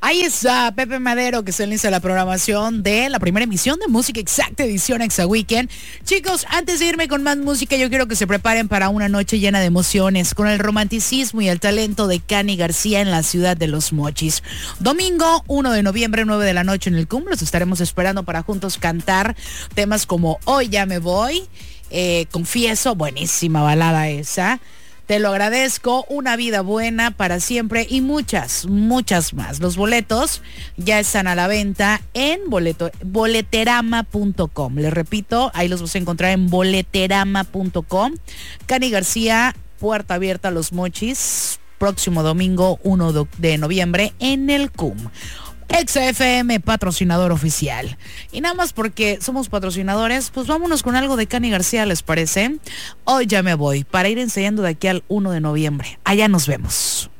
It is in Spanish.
Ahí está Pepe Madero, que se inicia la programación de la primera emisión de Música Exacta, edición Exa Weekend. Chicos, antes de irme con más música, yo quiero que se preparen para una noche llena de emociones, con el romanticismo y el talento de Cani García en la ciudad de Los Mochis. Domingo 1 de noviembre, 9 de la noche en el CUM. Los estaremos esperando para juntos cantar temas como Hoy ya me voy, Confieso, buenísima balada esa. Te lo agradezco, Una vida buena para siempre y muchas, muchas más. Los boletos ya están a la venta en boleterama.com. Les repito, ahí los vas a encontrar en boleterama.com. Cani García, puerta abierta a Los Mochis, próximo domingo 1 de noviembre en el CUM. Exa FM, patrocinador oficial. Y nada más porque somos patrocinadores, pues vámonos con algo de Cani García, ¿les parece? Hoy ya me voy, para ir ensayando de aquí al 1 de noviembre. Allá nos vemos.